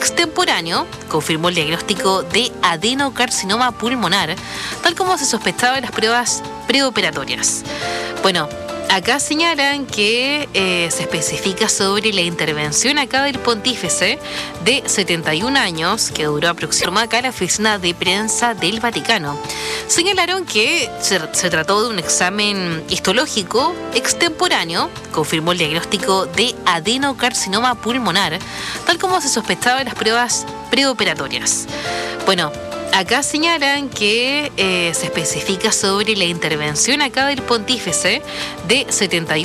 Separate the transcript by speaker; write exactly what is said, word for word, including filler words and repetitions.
Speaker 1: extemporáneo confirmó el diagnóstico de adenocarcinoma pulmonar, tal como se sospechaba en las pruebas preoperatorias. Bueno, acá señalan que eh, se especifica sobre la intervención acá del pontífice de setenta y un años, que duró aproximadamente acá la oficina de prensa del Vaticano. Señalaron que se, se trató de un examen histológico extemporáneo, confirmó el diagnóstico de adenocarcinoma pulmonar, tal como se sospechaba en las pruebas preoperatorias. Bueno, acá señalan que eh, se especifica sobre la intervención acá del pontífice de setenta y un